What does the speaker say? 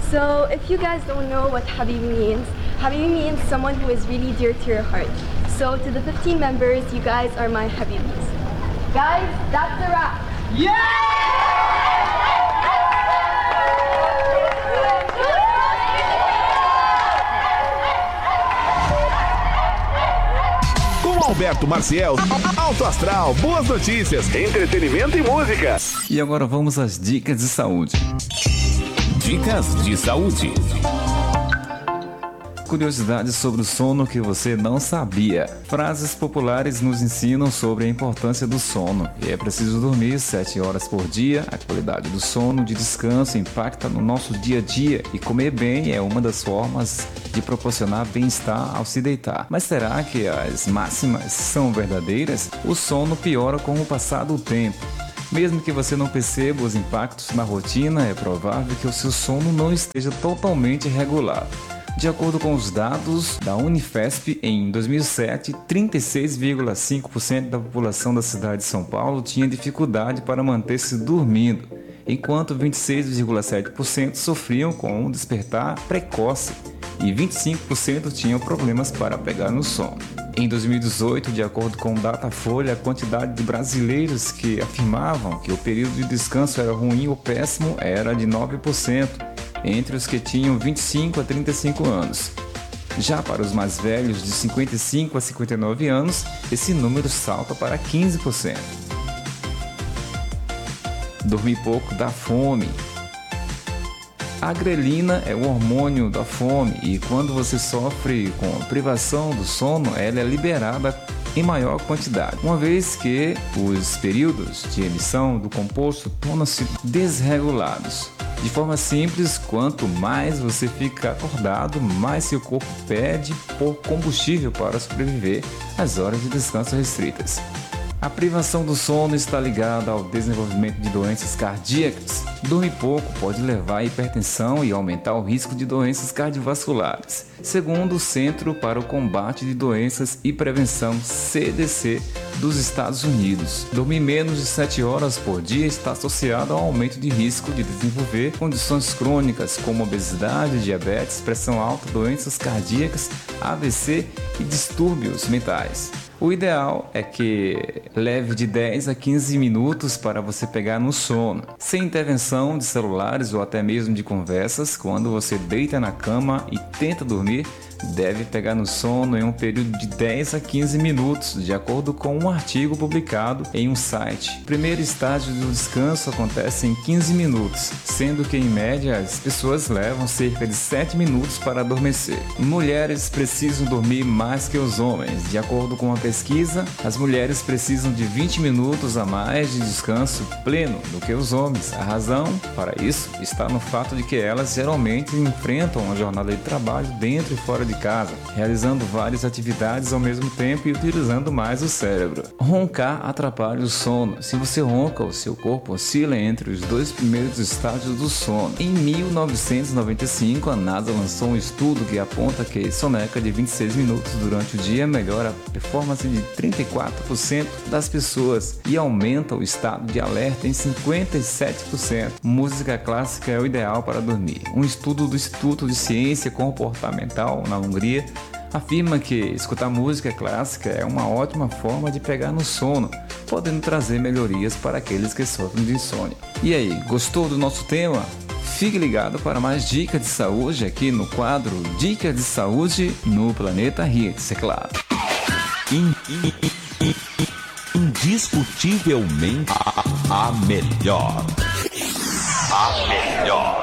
So if you guys don't know what Habibi means someone who is really dear to your heart. So to the 15 members, you guys are my Habibis. Guys, that's a wrap. Com Alberto Maciel, Alto Astral, boas notícias, entretenimento e música. E agora vamos às dicas de saúde. Dicas de saúde. Curiosidades sobre o sono que você não sabia. Frases populares nos ensinam sobre a importância do sono. E é preciso dormir 7 horas por dia. A qualidade do sono, de descanso, impacta no nosso dia a dia. E comer bem é uma das formas de proporcionar bem-estar ao se deitar. Mas será que as máximas são verdadeiras? O sono piora com o passar do tempo. Mesmo que você não perceba os impactos na rotina, é provável que o seu sono não esteja totalmente regulado. De acordo com os dados da Unifesp, em 2007, 36,5% da população da cidade de São Paulo tinha dificuldade para manter-se dormindo, enquanto 26,7% sofriam com um despertar precoce e 25% tinham problemas para pegar no sono. Em 2018, de acordo com o Datafolha, a quantidade de brasileiros que afirmavam que o período de descanso era ruim ou péssimo era de 9%. Entre os que tinham 25 a 35 anos. Já para os mais velhos, de 55 a 59 anos, esse número salta para 15%. Dormir pouco dá fome. A grelina é o hormônio da fome e quando você sofre com a privação do sono, ela é liberada em maior quantidade, uma vez que os períodos de emissão do composto tornam-se desregulados. De forma simples, quanto mais você fica acordado, mais seu corpo pede por combustível para sobreviver às horas de descanso restritas. A privação do sono está ligada ao desenvolvimento de doenças cardíacas. Dormir pouco pode levar à hipertensão e aumentar o risco de doenças cardiovasculares, segundo o Centro para o Combate de Doenças e Prevenção (CDC) dos Estados Unidos. Dormir menos de 7 horas por dia está associado ao aumento de risco de desenvolver condições crônicas como obesidade, diabetes, pressão alta, doenças cardíacas, AVC e distúrbios mentais. O ideal é que leve de 10 a 15 minutos para você pegar no sono, sem intervenção de celulares ou até mesmo de conversas. Quando você deita na cama e tenta dormir, deve pegar no sono em um período de 10 a 15 minutos, de acordo com um artigo publicado em um site. O primeiro estágio do descanso acontece em 15 minutos, sendo que em média as pessoas levam cerca de 7 minutos para adormecer. Mulheres precisam dormir mais que os homens. De acordo com uma pesquisa, as mulheres precisam de 20 minutos a mais de descanso pleno do que os homens. A razão para isso está no fato de que elas geralmente enfrentam uma jornada de trabalho dentro e fora de casa, realizando várias atividades ao mesmo tempo e utilizando mais o cérebro. Roncar atrapalha o sono. Se você ronca, o seu corpo oscila entre os dois primeiros estágios do sono. Em 1995, a NASA lançou um estudo que aponta que soneca de 26 minutos durante o dia melhora a performance de 34% das pessoas e aumenta o estado de alerta em 57%. Música clássica é o ideal para dormir. Um estudo do Instituto de Ciência Comportamental na Hungria afirma que escutar música clássica é uma ótima forma de pegar no sono, podendo trazer melhorias para aqueles que sofrem de insônia. E aí, gostou do nosso tema? Fique ligado para mais dicas de saúde aqui no quadro Dicas de Saúde no Planeta Hits, é claro. Indiscutivelmente a melhor. A melhor.